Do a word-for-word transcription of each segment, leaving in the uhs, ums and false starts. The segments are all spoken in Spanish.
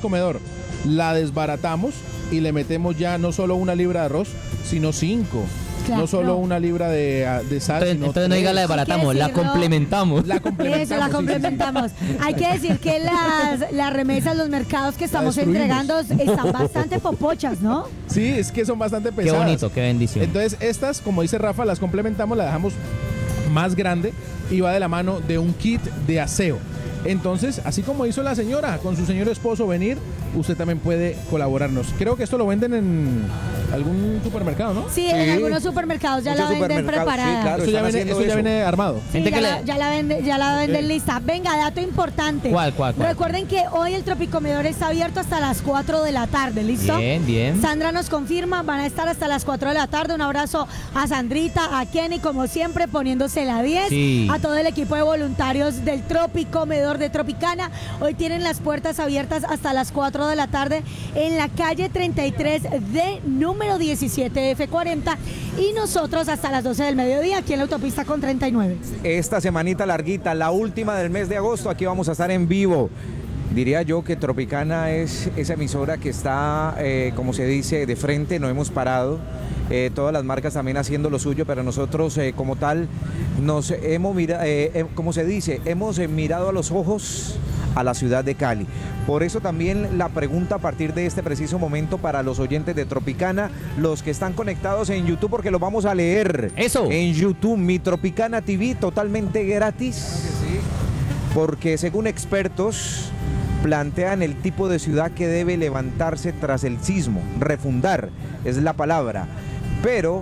comedor, la desbaratamos y le metemos ya no solo una libra de arroz, sino cinco. Claro. No solo una libra de, de sal, entonces, sino entonces no diga la desbaratamos, la complementamos. La complementamos. Eso, la complementamos. Sí, sí, sí. Hay que decir que las, las remesas, los mercados que estamos entregando están bastante popochas, ¿no? Sí, es que son bastante pesadas. Qué bonito, qué bendición. Entonces estas, como dice Rafa, las complementamos, la dejamos más grande y va de la mano de un kit de aseo. Entonces, así como hizo la señora con su señor esposo venir, usted también puede colaborarnos. Creo que esto lo venden en algún supermercado, ¿no? Sí, en sí. algunos supermercados ya Muchos la venden preparada. Sí, claro, eso ya viene, eso ya viene armado. Sí, ya, que la, le... ya la venden, ya la venden sí. lista. Venga, dato importante. ¿Cuál, cuál, cuál? Recuerden que hoy el Tropicomedor está abierto hasta las cuatro de la tarde, ¿listo? Bien, bien. Sandra nos confirma, van a estar hasta las cuatro de la tarde. Un abrazo a Sandrita, a Kenny, como siempre, poniéndose la diez. Sí. A todo el equipo de voluntarios del Tropicomedor de Tropicana. Hoy tienen las puertas abiertas hasta las cuatro de la tarde en la calle treinta y tres D, número diecisiete F cuarenta, y nosotros hasta las doce del mediodía aquí en la autopista con treinta y nueve. Esta semanita larguita, la última del mes de agosto, aquí vamos a estar en vivo. Diría yo que Tropicana es esa emisora que está, eh, como se dice, de frente, no hemos parado. Eh, todas las marcas también haciendo lo suyo, pero nosotros eh, como tal nos hemos mirado, eh, eh, como se dice, hemos eh, mirado a los ojos a la ciudad de Cali. Por eso también la pregunta a partir de este preciso momento para los oyentes de Tropicana, los que están conectados en YouTube, porque lo vamos a leer. Eso. En YouTube, mi Tropicana T V, totalmente gratis. Sí. Porque según expertos plantean el tipo de ciudad que debe levantarse tras el sismo, refundar, es la palabra. Pero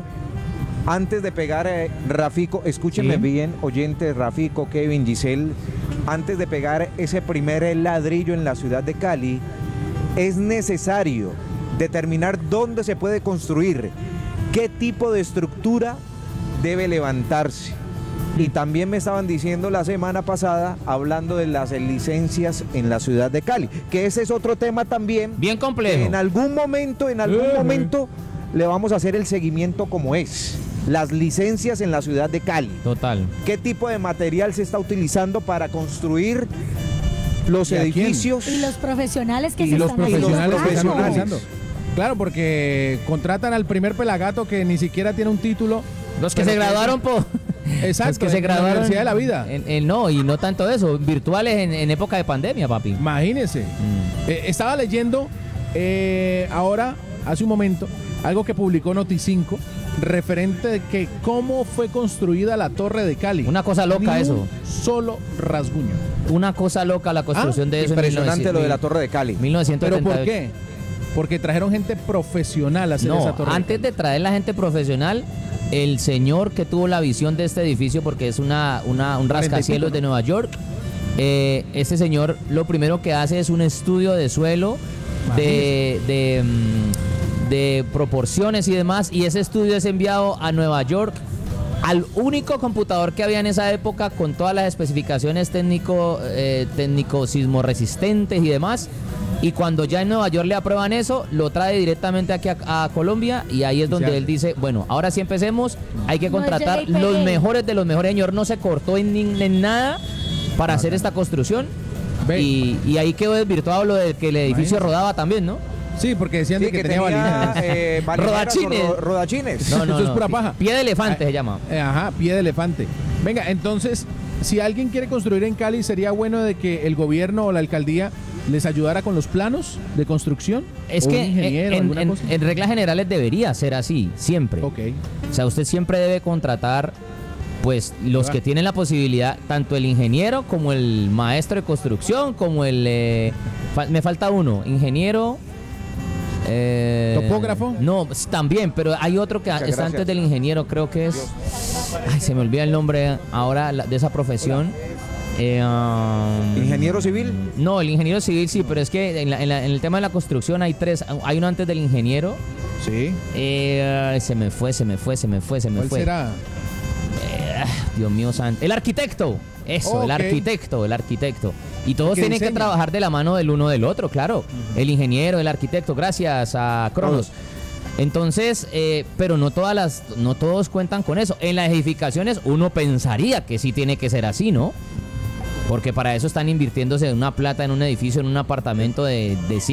antes de pegar, eh, Rafico, escúchenme ¿Sí? bien, oyentes, Rafico, Kevin, Giselle, antes de pegar ese primer ladrillo en la ciudad de Cali, es necesario determinar dónde se puede construir, qué tipo de estructura debe levantarse. Y también me estaban diciendo la semana pasada, hablando de las licencias en la ciudad de Cali, que ese es otro tema también. Bien complejo. En algún momento, en algún uh-huh. momento, le vamos a hacer el seguimiento como es. Las licencias en la ciudad de Cali. Total. ¿Qué tipo de material se está utilizando para construir los ¿Y edificios? Y los profesionales que y se los están profesionales que están profesionales. utilizando. Claro, porque contratan al primer pelagato que ni siquiera tiene un título. Los que se graduaron por... Exacto, los que se graduaron en la Universidad de la Vida. En, en, no, y no tanto eso, virtuales en, en época de pandemia, papi. Imagínese. Mm. Eh, estaba leyendo eh, ahora, hace un momento, algo que publicó Noti cinco, referente de que cómo fue construida la Torre de Cali. Una cosa loca Ni eso. Un solo rasguño. Una cosa loca la construcción ¿Ah? de eso. Impresionante lo de la Torre de Cali. mil novecientos setenta y ocho. ¿Pero por qué? Porque trajeron gente profesional a hacer no, esa torre. Antes de traer la gente profesional, el señor que tuvo la visión de este edificio, porque es una, una un rascacielos de Nueva York, eh, este señor lo primero que hace es un estudio de suelo, de, de, de proporciones y demás, y ese estudio es enviado a Nueva York al único computador que había en esa época con todas las especificaciones técnico, eh, técnico sismo resistentes y demás. Y cuando ya en Nueva York le aprueban eso, lo trae directamente aquí a, a Colombia, y ahí es donde sí, él dice, bueno, ahora sí empecemos, hay que contratar no, los mejores de los mejores. Señor, no se cortó en, en nada para no, hacer no. esta construcción, y, y ahí quedó desvirtuado lo de que el edificio rodaba también, ¿no? Sí, porque decían sí, de que, que tenía, tenía eh, rodachines. Ro, rodachines. No, no, Eso es no. pura paja. Pie de elefante ah, se llama. Ajá, pie de elefante. Venga, entonces, si alguien quiere construir en Cali, sería bueno de que el gobierno o la alcaldía les ayudara con los planos de construcción. Es que ingeniero, en, en, en reglas generales debería ser así, siempre. Ok. O sea, usted siempre debe contratar, pues, los que tienen la posibilidad, tanto el ingeniero como el maestro de construcción, como el... Eh, fa- me falta uno, ingeniero... Eh, ¿Topógrafo? No, también, pero hay otro que Muchas está gracias. Antes del ingeniero, creo que es... Ay, se me olvida el nombre ahora de esa profesión. Eh, um, ¿Ingeniero civil? No, el ingeniero civil sí, pero es que en, la, en, la, en el tema de la construcción hay tres. Hay uno antes del ingeniero. Sí. Eh, se me fue, se me fue, se me fue, se me ¿Cuál fue. será? Eh, Dios mío santo. El arquitecto. Eso, okay. el arquitecto, el arquitecto. Y todos tienen diseña? que trabajar de la mano del uno del otro, claro. Uh-huh. El ingeniero, el arquitecto, gracias a Cronos. Entonces, eh, pero no todas las, no todos cuentan con eso. En las edificaciones uno pensaría que sí tiene que ser así, ¿no? Porque para eso están invirtiéndose una plata en un edificio, en un apartamento de, de